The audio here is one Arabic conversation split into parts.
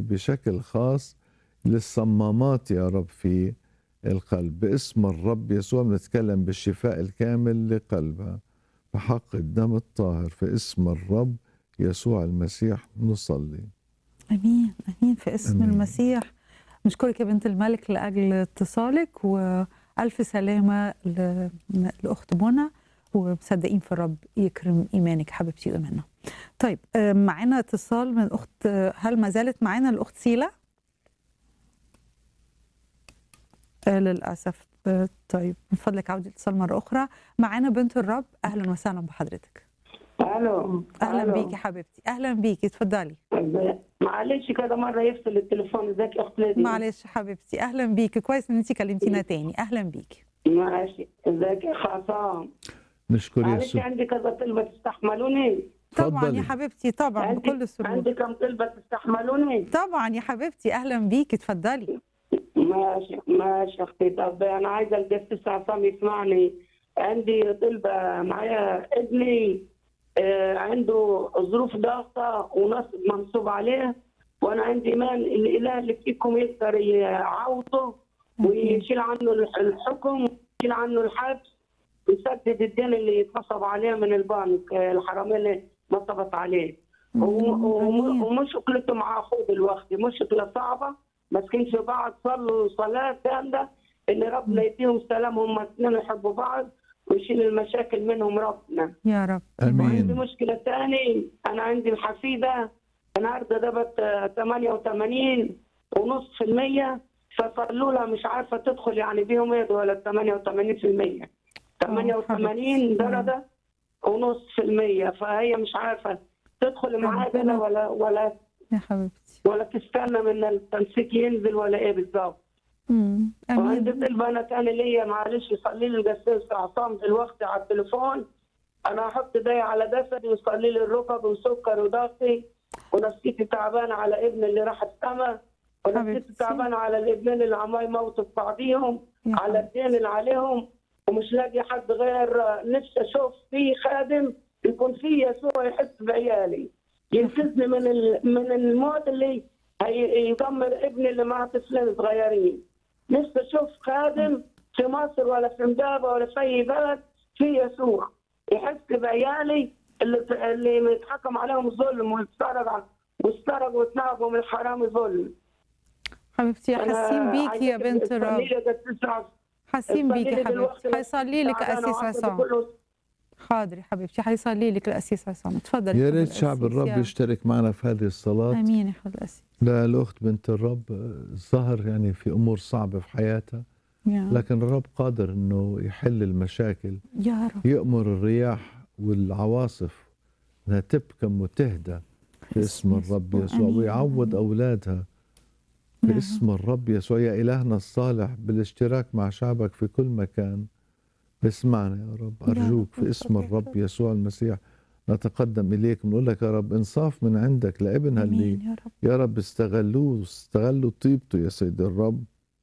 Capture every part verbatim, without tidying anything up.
بشكل خاص للصمامات يا رب في القلب. باسم الرب يسوع بنتكلم بالشفاء الكامل لقلبها بحق الدم الطاهر في اسم الرب يسوع المسيح نصلي. امين امين في اسم أمين. المسيح. نشكرك يا بنت الملك لاجل اتصالك، والف سلامه ل- لاخت منى، ومصدقين في الرب يكرم ايمانك حبيبتي وإيماننا. طيب آه، معانا اتصال من اخت، آه، هل ما زالت معانا الاخت سيلا؟ آه، للاسف. آه، طيب من فضلك عودي الاتصال مره اخرى. معانا بنت الرب، اهلا وسهلا بحضرتك. الو اهلا الو بيكي حبيبتي، اهلا بيكي، اتفضلي. معلش كده مره يفصل التليفون. ازيك يا اخت ليدي؟ معلش حبيبتي، اهلا بيكي، كويس ان انت كلمتينا تاني، اهلا بيكي. ماشي. ازيك يا خاصام؟ نشكر معلش يسوع. عندي كذا طلبه تستحملوني؟ طبعا يا تفضلي. حبيبتي، طبعا عندي بكل سرور. عندي كم طلبه تستحملوني؟ طبعا يا حبيبتي، اهلا بيكي، اتفضلي. ماشي ماشي يا اختي. طب انا عايزه القسيس عصام يسمعني. عندي طلبه معايا ابني آه عنده ظروف ضغطه ونصب منصوب عليه، وانا عندي ايمان ان الاله اللي فيكم يقدر يعوضه ويشيل عنه الحكم ويشيل عنه الحبس ويسدد الدين اللي اتنصب عليه من البنك، الحراميه اللي نصبت عليه. أمين. ومشكلته مع اخوه دلوقتي مشكله صعبه، ماسكين في بعض، صلوا صلاه كامله ان ربنا يديهم سلام، هم الاثنين يحبوا بعض ويشيل المشاكل منهم ربنا. يا رب. وعندي امين. مشكله ثانيه، انا عندي الحفيده النهارده جابت ثمانية وثمانين ونص في المية، فصلوا لها مش عارفه تدخل يعني بيهم ايه ولا ثمانية وثمانين في المية، ثمانية وثمانين درجه ونص في المية، فهي مش عارفه تدخل معايا ربنا. كده ولا ولا يا حبيبتي. ولا تستنى من التنسيق ينزل ولا ايه بالظبط. أمم، وعندي امين. طلبه انا تاني ليا، معلش يصلي لي القسيس عصام دلوقتي على التليفون. انا هحط ايدي على جسدي ويصلي لي الركب وسكر وضغطي، ونفسيتي تعبانه على ابني اللي راح السما، ونفسيتي حبيبتي. تعبانه على الابنين اللي عمال يموتوا في بعضيهم، يا على حبيبتي. الدين اللي عليهم، ومش لاقي حد غير. نفسي اشوف فيه خادم يكون فيه يسوع يحس بعيالي، ينقذني من ال- من الموت اللي هي- يدمر ابني اللي معاه طفلين صغيرين. نفسي اشوف خادم في مصر ولا في امبابه ولا في اي بلد في يسوع يحس بعيالي اللي اللي متحكم عليهم ظلم ويتسرق ويتسرق ويتنهبوا من الحرام ظلم. حبيبتي حاسين بيكي يا عايزاك بنت تصلي الرب، لي يا قسيس عصام. حاسين صلي بيكي لي دلوقتي حبيبتي، هيصلي لك تعبانة القسيس وعصبي عصام. كله. حاضر يا حبيبتي، هيصلي لك القسيس عصام، اتفضلي. يا حضرة ريت شعب القسيس. الرب يا- يشترك معنا في هذه الصلاة. امين يا حضرة القسيس. لا الأخت بنت الرب ظهر يعني في أمور صعبة في حياتها، يا لكن الرب قادر أنه يحل المشاكل، يا رب. يأمر الرياح والعواصف أنها تبكم وتهدى في اسم الرب يسوع، آمين. ويعوض أولادها في يا اسم الرب يسوع. يا إلهنا الصالح بالاشتراك مع شعبك في كل مكان، اسمعنا يا رب أرجوك في اسم الرب يسوع المسيح. نتقدم إليك بنقول لك يا رب إنصاف من عندك لابنها اللي آمين يا رب. يا رب استغلوه استغلوا طيبته يا سيد الرب،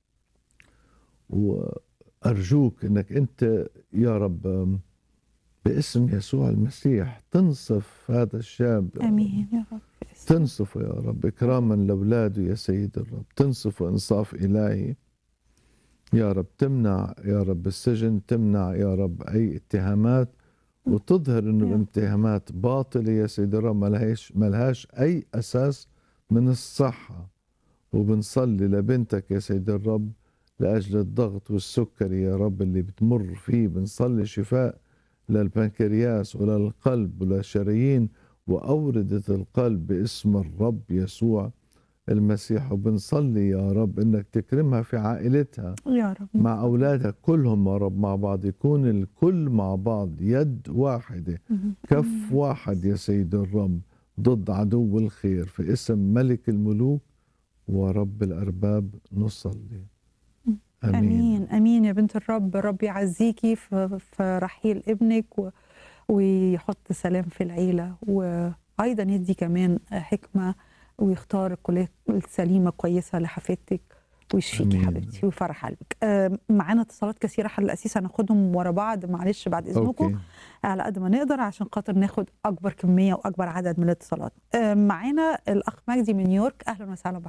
وأرجوك إنك أنت يا رب باسم يسوع المسيح تنصف هذا الشاب يا رب. امين يا رب. في اسم- تنصفه يا رب إكراما لأولاده يا سيد الرب، تنصفه إنصاف إلهي يا رب، تمنع يا رب السجن، تمنع يا رب أي اتهامات، وتظهر إنه يا. الاتهامات باطلة يا سيد الرب، ملهاش ملهاش أي أساس من الصحة. وبنصلي لبنتك يا سيد الرب لأجل الضغط والسكري يا رب اللي بتمر فيه، بنصلي شفاء للبنكرياس وللقلب وللشرايين وأوردة القلب باسم الرب يسوع المسيح. وبنصلي يا رب إنك تكرمها في عائلتها يا رب. مع أولادها كلهم يا رب مع بعض، يكون الكل مع بعض، يد واحدة مم. كف واحد يا سيد الرب ضد عدو الخير، في اسم ملك الملوك ورب الأرباب نصلي. آمين. امين امين يا بنت الرب. رب يعزيكي في في رحيل ابنك و... ويحط سلام في العيله، وايضا يدي كمان حكمه ويختار الكليه السليمه كويسه لحفيدتك ويشفيكي آمين. حبيبتي ويفرح قلبك. آه، معانا اتصالات كثيره حل الاسيس، هناخدهم ورا بعض معلش بعد اذنكم. أوكي. على قد ما نقدر عشان خاطر ناخد اكبر كميه واكبر عدد من الاتصالات. آه، معانا الاخ مجدي من نيويورك، اهلا وسهلا بحضرتك.